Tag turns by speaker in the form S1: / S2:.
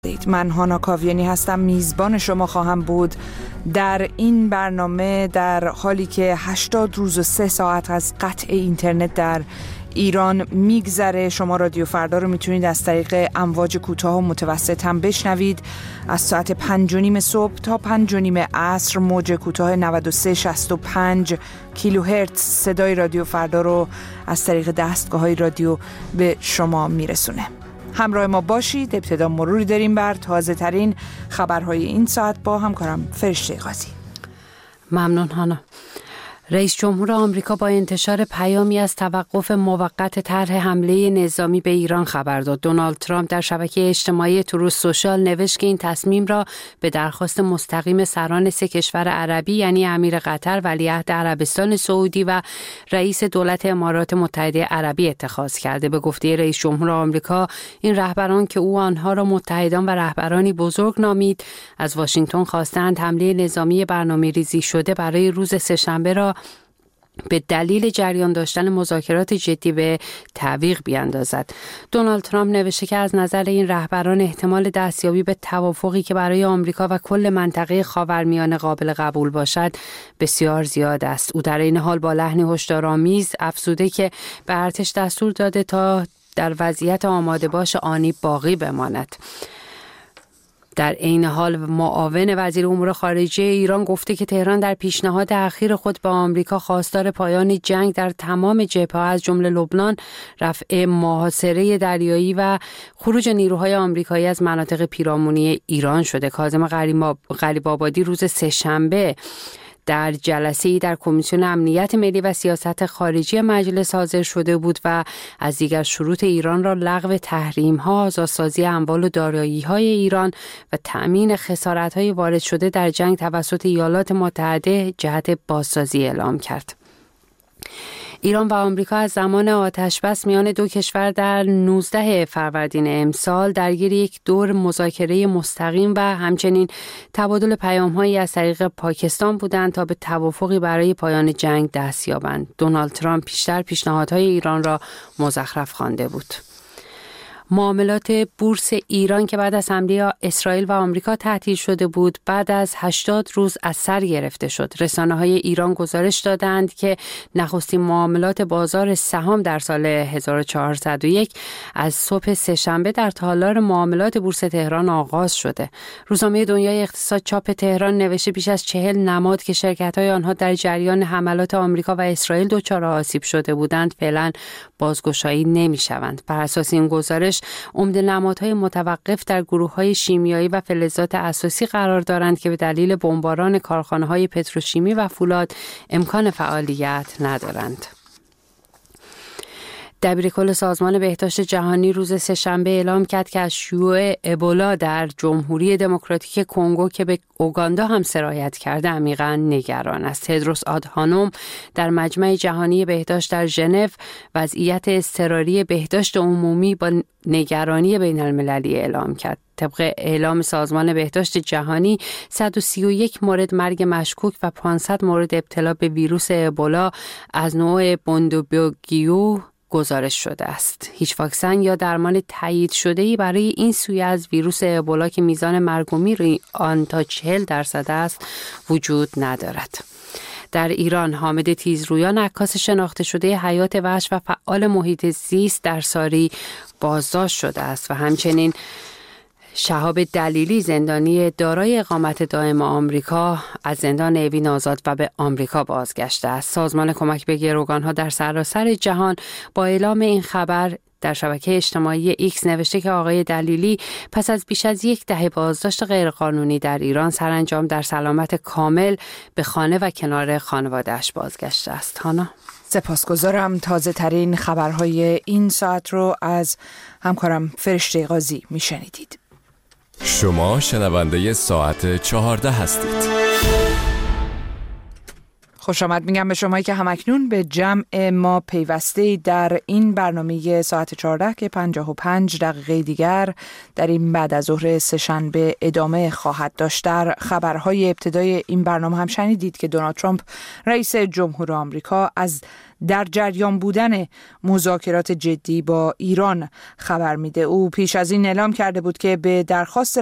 S1: من هانا کاویانی هستم، میزبان شما خواهم بود در این برنامه در حالی که 80 روز و 3 ساعت از قطع اینترنت در ایران میگذره. شما رادیو فردا رو میتونید از طریق امواج کوتاه و متوسط هم بشنوید. از ساعت 5:30 صبح تا 5:30 عصر موج کوتاه 9365 کیلوهرتز صدای رادیو فردا رو از طریق دستگاه‌های رادیو به شما میرسونه. همراه ما باشید. ابتدا مروری داریم بر تازه ترین خبرهای این ساعت با همکارم فرشته قاضی.
S2: ممنون هانا. رئیس جمهور آمریکا با انتشار پیامی از توقف موقت طرح حمله نظامی به ایران خبر داد. دونالد ترامپ در شبکه اجتماعی تروث سوشال نوشت که این تصمیم را به درخواست مستقیم سران 3 کشور عربی یعنی امیر قطر، ولیعهد عربستان سعودی و رئیس دولت امارات متحده عربی اتخاذ کرده. به گفته رئیس جمهور آمریکا، این رهبران که او آنها را متحدان و رهبرانی بزرگ نامید، از واشنگتن خواستند حمله نظامی برنامه‌ریزی شده برای روز سه‌شنبه را به دلیل جریان داشتن مذاکرات جدی به تعویق بیاندازد. دونالد ترامپ نوشته که از نظر این رهبران احتمال دستیابی به توافقی که برای آمریکا و کل منطقه خاورمیانه قابل قبول باشد بسیار زیاد است. او در این حال با لحنی هشدارآمیز افزوده که به ارتش دستور داده تا در وضعیت آماده باش آنی باقی بماند. در عین حال معاون وزیر امور خارجه ایران گفته که تهران در پیشنهاد اخیر خود به آمریکا خواستار پایان جنگ در تمام جبهه‌ها از جمله لبنان، رفع محاصره دریایی و خروج نیروهای آمریکایی از مناطق پیرامونی ایران شده. کاظم غریب‌آبادی روز سه‌شنبه در جلسه‌ای در کمیسیون امنیت ملی و سیاست خارجی مجلس حاضر شده بود و از دیگر شروط ایران را لغو تحریم‌ها، آزادسازی اموال و دارایی‌های ایران و تأمین خسارت‌های وارد شده در جنگ توسط ایالات متحده جهت بازسازی اعلام کرد. ایران و آمریکا از زمان آتش‌بس میان دو کشور در 19 فروردین امسال درگیر یک دور مذاکره مستقیم و همچنین تبادل پیام‌هایی از طریق پاکستان بودند تا به توافقی برای پایان جنگ دست یابند. دونالد ترامپ پیشتر پیشنهادهای ایران را مزخرف خوانده بود. معاملات بورس ایران که بعد از حمله اسرائیل و آمریکا تعطیل شده بود، بعد از 80 روز از سر گرفته شد. رسانه‌های ایران گزارش دادند که نخستین معاملات بازار سهام در سال 1401 از صبح سه‌شنبه در تالار معاملات بورس تهران آغاز شده. روزنامه دنیای اقتصاد چاپ تهران نوشته بیش از 40 نماد که شرکت‌های آنها در جریان حملات آمریکا و اسرائیل دچار آسیب شده بودند فعلا بازگشایی نمی‌شوند. بر اساس این گزارش عمده نمادهای متوقف در گروه‌های شیمیایی و فلزات اساسی قرار دارند که به دلیل بمباران کارخانه‌های پتروشیمی و فولاد امکان فعالیت ندارند. دبیرکل سازمان بهداشت جهانی روز سه‌شنبه اعلام کرد که از شیوع ابولا در جمهوری دموکراتیک کنگو که به اوگاندا هم سرایت کرده عمیقاً نگران است. تدروس آدهانوم در مجمع جهانی بهداشت در ژنو وضعیت اضطراری بهداشت عمومی با نگرانی بین‌المللی اعلام کرد. طبق اعلام سازمان بهداشت جهانی 131 مورد مرگ مشکوک و 500 مورد ابتلا به ویروس ابولا از نوع بوندوبوگیو گزارش شده است. هیچ واکسن یا درمان تایید شده‌ای برای این سویه از ویروس ابولا که میزان مرگ و میر آن تا 40% است وجود ندارد. در ایران حامد تیزرویان، عکاس شناخته شده حیات وحش و فعال محیط زیست در ساری بازداشت شده است و همچنین شهاب دلیلی، زندانی دارای اقامت دائم آمریکا، از زندان اوین آزاد و به آمریکا بازگشته است. سازمان کمک به گروگانها در سراسر جهان با اعلام این خبر در شبکه اجتماعی ایکس نوشته که آقای دلیلی پس از بیش از 10 دهه بازداشت غیرقانونی در ایران سرانجام در سلامت کامل به خانه و کنار خانواده‌اش بازگشته است. هانا،
S1: سپاسگزارم. تازه ترین خبرهای این ساعت رو از همکارم فرشته قاضی میشنیدید.
S3: شما شنونده ساعت 14 هستید.
S1: خوش آمد میگم به شمایی که همکنون به جمع ما پیوسته در این برنامه ساعت 14 که 55 دقیقه دیگر در این بعد از ظهر سه‌شنبه ادامه خواهد داشت. در خبرهای ابتدای این برنامه هم شنیدید که دونالد ترامپ رئیس جمهور آمریکا از در جریان بودن مذاکرات جدی با ایران خبر میده. او پیش از این اعلام کرده بود که به درخواست